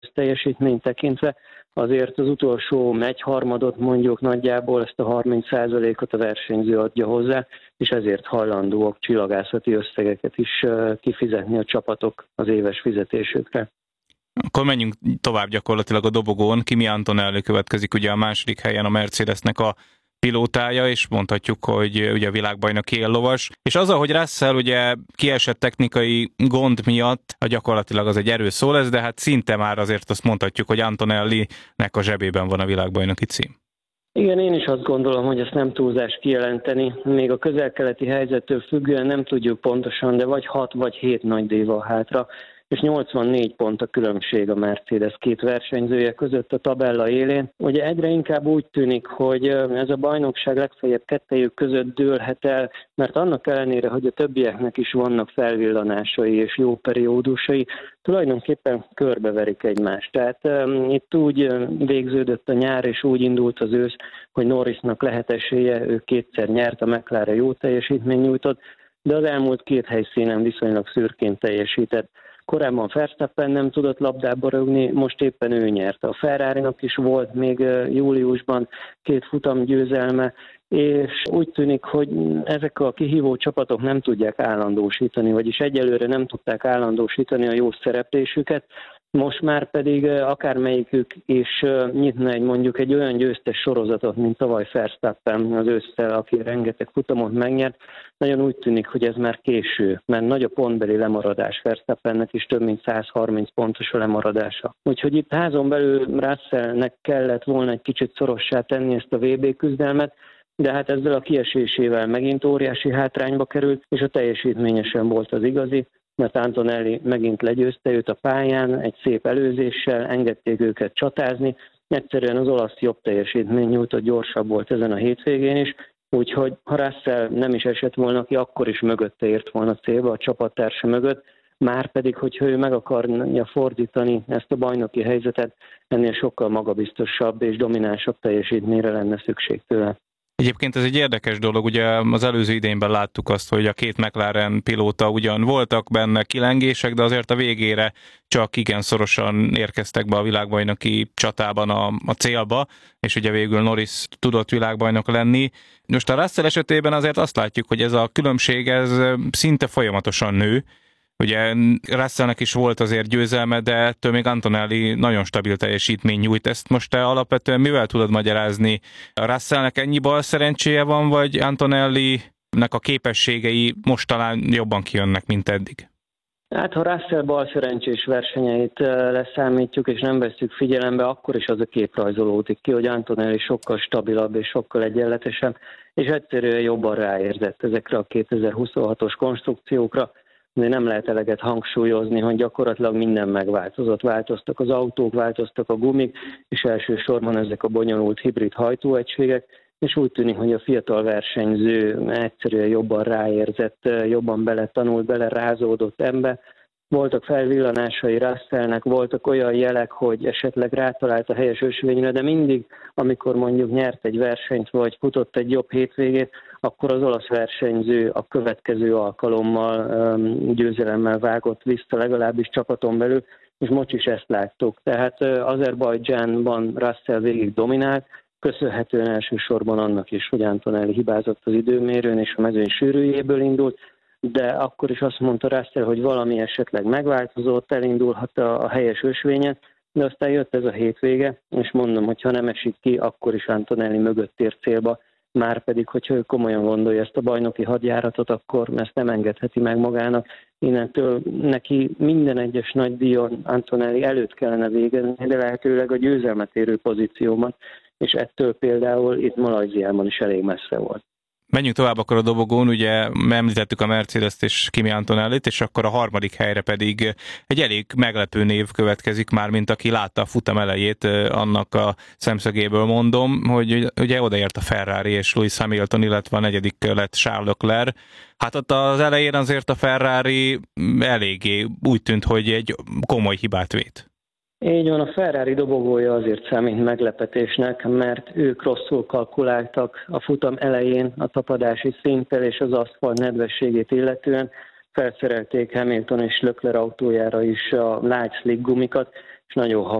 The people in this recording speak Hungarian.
teljesítményt tekintve, azért az utolsó egyharmadot mondjuk nagyjából ezt a 30%-ot a versenyző adja hozzá, és ezért hajlandóak csillagászati összegeket is kifizetni a csapatok az éves fizetésükre. Akkor menjünk tovább gyakorlatilag a dobogón. Kimi Antonelli következik ugye a második helyen, a Mercedesnek a pilótája, és mondhatjuk, hogy ugye a világbajnoki éllovas. És az, hogy Russell ugye kiesett technikai gond miatt, gyakorlatilag az egy erős szó lesz, de hát szinte már azért azt mondhatjuk, hogy Antonellinek a zsebében van a világbajnoki cím. Igen, én is azt gondolom, hogy ezt nem túlzás kijelenteni. Még a közel-keleti helyzettől függően nem tudjuk pontosan, de vagy 6 vagy 7 nagy díj van hátra, és 84 pont a különbség a Mercedes két versenyzője között a tabella élén. Ugye egyre inkább úgy tűnik, hogy ez a bajnokság legfeljebb kettejük között dőlhet el, mert annak ellenére, hogy a többieknek is vannak felvillanásai és jó periódusai, tulajdonképpen körbeverik egymást. Tehát itt úgy végződött a nyár, és úgy indult az ősz, hogy Norrisnak lehet esélye, ő kétszer nyert, a McLaren jó teljesítményt nyújtott, de az elmúlt két helyszínen viszonylag szürkén teljesített. Korábban Verstappen nem tudott labdába rögni, most éppen ő nyert. A Ferrarinak is volt még júliusban 2 futam győzelme, és úgy tűnik, hogy ezek a kihívó csapatok nem tudják állandósítani, vagyis egyelőre nem tudták állandósítani a jó szereplésüket, most már pedig akármelyikük is nyitna mondjuk egy olyan győztes sorozatot, mint tavaly Verstappen az ősszel, aki rengeteg futamot megnyert. Nagyon úgy tűnik, hogy ez már késő, mert nagy a pontbeli lemaradás. Verstappennek is több mint 130 pontos a lemaradása. Úgyhogy itt házon belül Russellnek kellett volna egy kicsit szorossá tenni ezt a VB küzdelmet, de hát ezzel a kiesésével megint óriási hátrányba került, és a teljesítményesen volt az igazi, mert Antonelli megint legyőzte őt a pályán, egy szép előzéssel, engedték őket csatázni. Egyszerűen az olasz jobb teljesítmény nyújtott, gyorsabb volt ezen a hétvégén is, úgyhogy ha Russell nem is esett volna ki, akkor is mögötte ért volna célba a csapattársa mögött, márpedig, hogyha ő meg akarja fordítani ezt a bajnoki helyzetet, ennél sokkal magabiztosabb és dominánsabb teljesítményre lenne szükség tőle. Egyébként ez egy érdekes dolog, ugye az előző idényben láttuk azt, hogy a két McLaren pilóta ugyan voltak benne kilengések, de azért a végére csak igen szorosan érkeztek be a világbajnoki csatában a célba, és ugye végül Norris tudott világbajnok lenni. Most a Russell esetében azért azt látjuk, hogy ez a különbség ez szinte folyamatosan nő. Ugye Russellnek is volt azért győzelme, de ettől még Antonelli nagyon stabil teljesítmény nyújt. Ezt most te alapvetően mivel tudod magyarázni? A Russellnek ennyi bal szerencséje van, vagy Antonellinek a képességei most talán jobban kijönnek, mint eddig? Hát ha Russell bal szerencsés versenyeit leszámítjuk, és nem vesszük figyelembe, akkor is az a kép rajzolódik ki, hogy Antonelli sokkal stabilabb és sokkal egyenletesebb, és egyszerűen jobban ráérzett ezekre a 2026-os konstrukciókra. De nem lehet eleget hangsúlyozni, hogy gyakorlatilag minden megváltozott. Változtak az autók, változtak a gumik, és elsősorban ezek a bonyolult hibrid hajtóegységek, és úgy tűnik, hogy a fiatal versenyző egyszerűen jobban ráérzett, jobban beletanult, belerázódott ember. Voltak felvillanásai Russellnek, voltak olyan jelek, hogy esetleg rátalált a helyes ösvényre, de mindig, amikor mondjuk nyert egy versenyt, vagy futott egy jobb hétvégét, akkor az olasz versenyző a következő alkalommal győzelemmel vágott vissza, legalábbis csapaton belül, és most is ezt láttuk. Tehát Azerbajdzsánban Russell végig dominált, köszönhetően elsősorban annak is, hogy Antonelli hibázott az időmérőn, és a mezőny sűrűjéből indult, de akkor is azt mondta Russell, hogy valami esetleg megváltozott, elindulhat a helyes ösvényen, de aztán jött ez a hétvége, és mondom, hogy ha nem esik ki, akkor is Antonelli mögött ér célba, márpedig, hogyha ő komolyan gondolja ezt a bajnoki hadjáratot, akkor ezt nem engedheti meg magának. Innentől neki minden egyes nagy díjon Antonelli előtt kellene végezni, de lehetőleg a győzelmet érő pozícióban, és ettől például itt Malajziában is elég messze volt. Menjünk tovább akkor a dobogón, ugye említettük a Mercedes-t és Kimi Antonellit, és akkor a harmadik helyre pedig egy elég meglepő név következik már, mint aki látta a futam elejét, annak a szemszögéből mondom, hogy ugye odaért a Ferrari és Lewis Hamilton, illetve a negyedik lett Charles Leclerc. Hát ott az elején azért a Ferrari eléggé úgy tűnt, hogy egy komoly hibát vét. Így van, a Ferrari dobogója azért számít meglepetésnek, mert ők rosszul kalkuláltak a futam elején a tapadási szinttel és az aszfalt nedvességét illetően. Felszerelték Hamilton és Leclerc autójára is a light slick gumikat, és nagyon